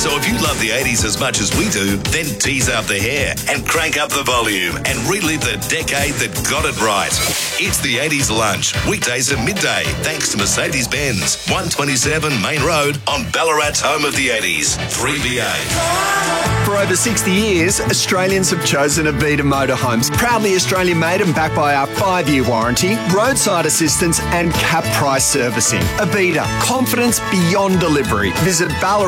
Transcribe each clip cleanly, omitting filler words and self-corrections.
So if you love the 80s as much as we do, then tease out the hair and crank up the volume and relive the decade that got it right. It's the 80s Lunch, weekdays at midday, thanks to Mercedes-Benz, 127 Main Road on Ballarat's home of the 80s, 3BA. For over 60 years, Australians have chosen Avita Motorhomes. Proudly Australian made and backed by our 5-year warranty, roadside assistance and cap price servicing. Avita, confidence beyond delivery. Visit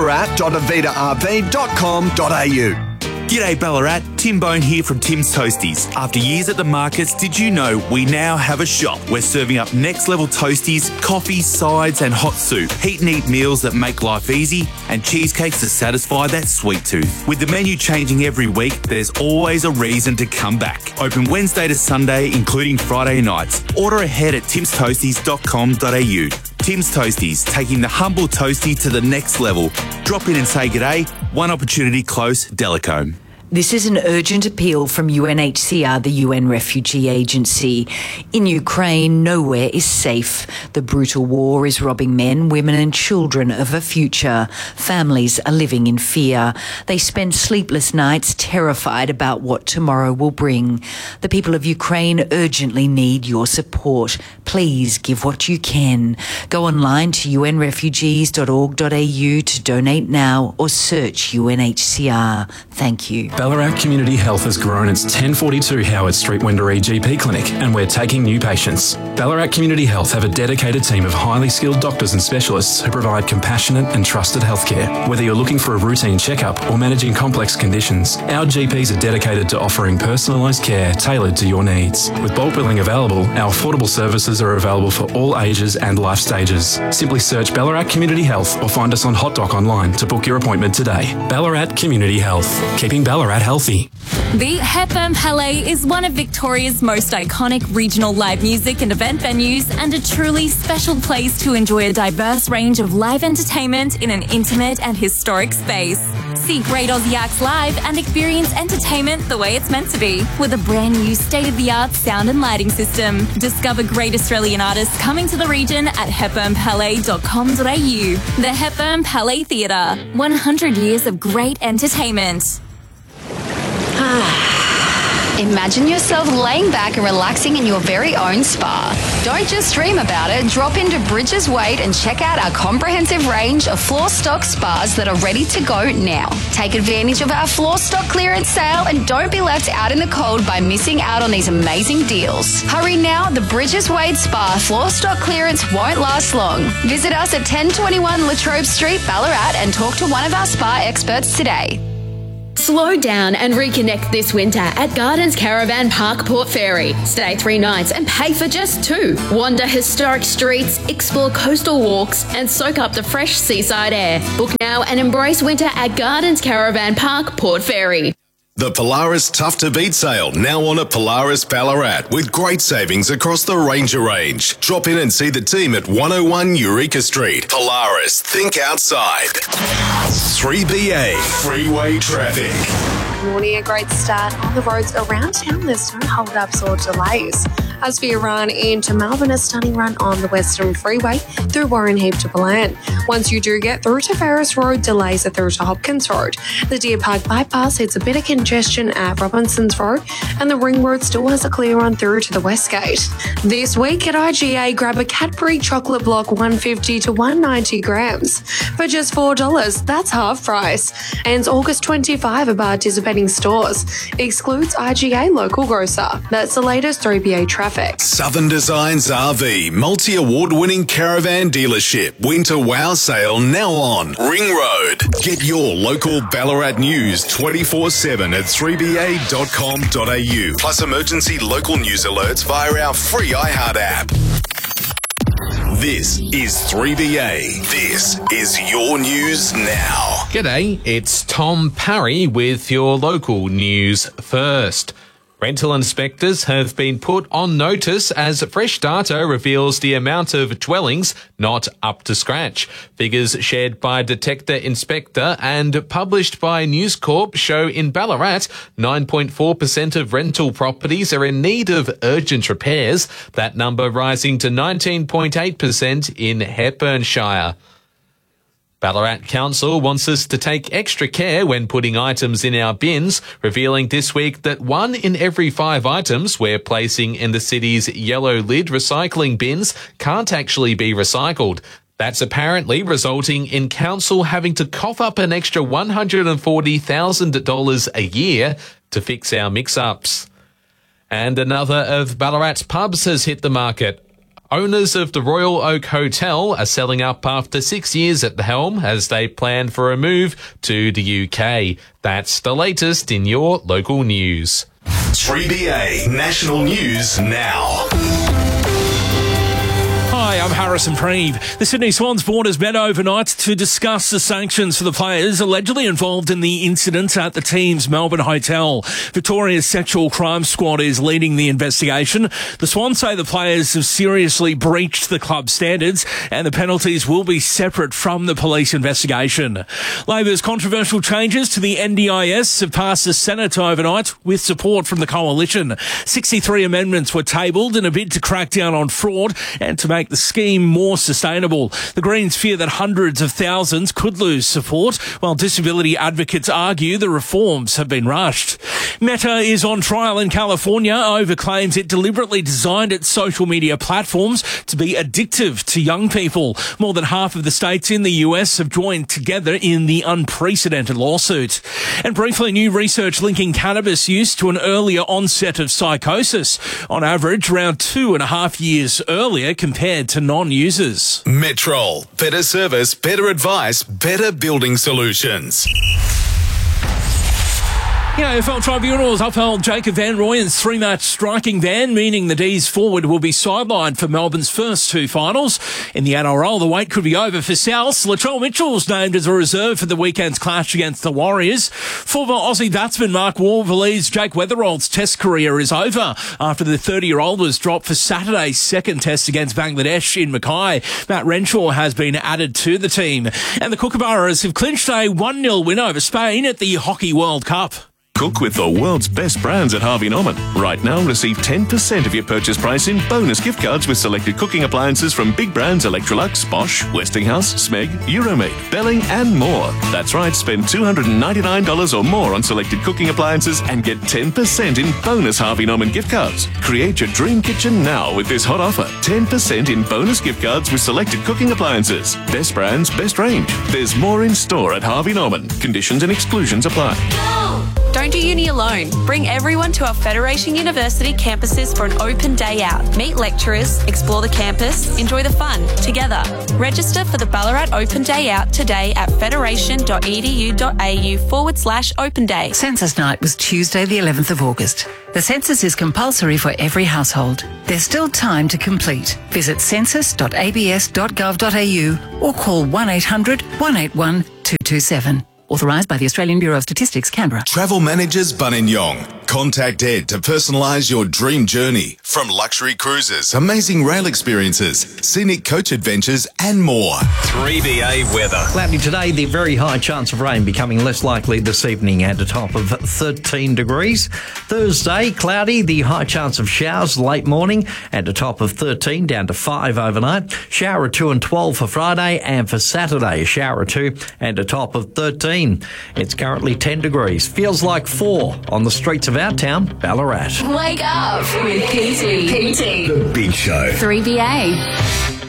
ballarat.avitarv.com.au. G'day Ballarat, Tim Bone here from Tim's Toasties. After years at the markets, did you know we now have a shop? We're serving up next level toasties, coffee, sides and hot soup, heat and eat meals that make life easy and cheesecakes to satisfy that sweet tooth. With the menu changing every week, there's always a reason to come back. Open Wednesday to Sunday, including Friday nights. Order ahead at timstoasties.com.au. Tim's Toasties, taking the humble toastie to the next level. Drop in and say g'day. One opportunity close, Delacombe. This is an urgent appeal from UNHCR, the UN Refugee Agency. In Ukraine, nowhere is safe. The brutal war is robbing men, women and children of a future. Families are living in fear. They spend sleepless nights terrified about what tomorrow will bring. The people of Ukraine urgently need your support. Please give what you can. Go online to unrefugees.org.au to donate now or search UNHCR. Thank you. Ballarat Community Health has grown its 1042 Howard Street Wendouree GP Clinic and we're taking new patients. Ballarat Community Health have a dedicated team of highly skilled doctors and specialists who provide compassionate and trusted healthcare. Whether you're looking for a routine checkup or managing complex conditions, our GPs are dedicated to offering personalised care tailored to your needs. With bulk billing available, our affordable services are available for all ages and life stages. Simply search Ballarat Community Health or find us on Hotdoc online to book your appointment today. Ballarat Community Health, keeping Ballarat healthy. The Hepburn Palais is one of Victoria's most iconic regional live music and event venues and a truly special place to enjoy a diverse range of live entertainment in an intimate and historic space. See great Aussie acts live and experience entertainment the way it's meant to be with a brand new state-of-the-art sound and lighting system. Discover great Australian artists coming to the region at hepburnpalais.com.au. The Hepburn Palais Theatre, 100 years of great entertainment. Imagine yourself laying back and relaxing in your very own spa. Don't just dream about it. Drop into Bridges Wade and check out our comprehensive range of floor stock spas that are ready to go now. Take advantage of our floor stock clearance sale and don't be left out in the cold by missing out on these amazing deals. Hurry now, the Bridges Wade Spa floor stock clearance won't last long. Visit us at 1021 Latrobe Street, Ballarat and talk to one of our spa experts today. Slow down and reconnect this winter at Gardens Caravan Park Port Fairy. Stay 3 nights and pay for just 2. Wander historic streets, explore coastal walks and soak up the fresh seaside air. Book now and embrace winter at Gardens Caravan Park Port Fairy. The Polaris Tough to Beat sale now on at Polaris Ballarat with great savings across the Ranger range. Drop in and see the team at 101 Eureka Street. Polaris, think outside. 3BA Freeway Traffic. Good morning, a great start on the roads around town. There's no hold-ups or delays. As for your run into Melbourne, a stunning run on the Western Freeway through Warren Heap to Belen. Once you do get through to Ferris Road, delays are through to Hopkins Road. The Deer Park bypass hits a bit of congestion at Robinsons Road, and the Ring Road still has a clear run through to the West Gate. This week at IGA, grab a Cadbury chocolate block 150 to 190 grams for just $4. That's half price. Ends August 25 at participating stores. Excludes IGA local grocer. That's the latest 3BA traffic. Southern Designs RV, multi-award winning caravan dealership. Winter Wow sale now on Ring Road. Get your local Ballarat news 24/7 at 3ba.com.au. Plus emergency local news alerts via our free iHeart app. This is 3BA. This is your news now. G'day, it's Tom Parry with your local news first. Rental inspectors have been put on notice as fresh data reveals the amount of dwellings not up to scratch. Figures shared by Detector Inspector and published by News Corp show in Ballarat, 9.4% of rental properties are in need of urgent repairs, that number rising to 19.8% in Hepburnshire. Ballarat Council wants us to take extra care when putting items in our bins, revealing this week that 1 in every 5 items we're placing in the city's yellow lid recycling bins can't actually be recycled. That's apparently resulting in council having to cough up an extra $140,000 a year to fix our mix-ups. And another of Ballarat's pubs has hit the market. Owners of the Royal Oak Hotel are selling up after 6 years at the helm as they plan for a move to the UK. That's the latest in your local news. 3BA National News Now. Hi, I'm Harrison Preeve. The Sydney Swans board has met overnight to discuss the sanctions for the players allegedly involved in the incident at the team's Melbourne hotel. Victoria's Sexual Crime Squad is leading the investigation. The Swans say the players have seriously breached the club standards and the penalties will be separate from the police investigation. Labor's controversial changes to the NDIS have passed the Senate overnight with support from the coalition. 63 amendments were tabled in a bid to crack down on fraud and to make the scheme more sustainable. The Greens fear that hundreds of thousands could lose support, while disability advocates argue the reforms have been rushed. Meta is on trial in California over claims it deliberately designed its social media platforms to be addictive to young people. More than half of the states in the US have joined together in the unprecedented lawsuit. And briefly, new research linking cannabis use to an earlier onset of psychosis. On average, around 2.5 years earlier compared to non-users. Metrol. Better service, better advice, better building solutions. AFL tribunals upheld Jacob van Rooyen's 3-match striking ban, meaning the D's forward will be sidelined for Melbourne's first 2 finals. In the NRL, the wait could be over for South. Latrell Mitchell's named as a reserve for the weekend's clash against the Warriors. Former Aussie batsman Mark Waugh believes Jake Weatherald's test career is over after the 30-year-old was dropped for Saturday's second test against Bangladesh in Mackay. Matt Renshaw has been added to the team. And the Kookaburras have clinched a 1-0 win over Spain at the Hockey World Cup. Cook with the world's best brands at Harvey Norman. Right now, receive 10% of your purchase price in bonus gift cards with selected cooking appliances from big brands Electrolux, Bosch, Westinghouse, Smeg, Euromade, Belling and more. That's right, spend $299 or more on selected cooking appliances and get 10% in bonus Harvey Norman gift cards. Create your dream kitchen now with this hot offer. 10% in bonus gift cards with selected cooking appliances. Best brands, best range. There's more in store at Harvey Norman. Conditions and exclusions apply. Don't do uni alone. Bring everyone to our Federation University campuses for an open day out. Meet lecturers, explore the campus, enjoy the fun together. Register for the Ballarat Open Day Out today at federation.edu.au/open day. Census night was Tuesday the 11th of August. The census is compulsory for every household. There's still time to complete. Visit census.abs.gov.au or call 1800 181 227. Authorised by the Australian Bureau of Statistics, Canberra. Travel Managers Buninyong. Contact Ed to personalise your dream journey. From luxury cruises, amazing rail experiences, scenic coach adventures and more. 3BA weather. Cloudy today, the very high chance of rain becoming less likely this evening at a top of 13 degrees. Thursday, cloudy, the high chance of showers late morning and a top of 13 down to 5 overnight. Shower or 2 and 12 for Friday, and for Saturday, a shower or 2 and a top of 13. It's currently 10 degrees. Feels like 4 on the streets of our town, Ballarat. Wake up with PT. The Big Show. 3BA.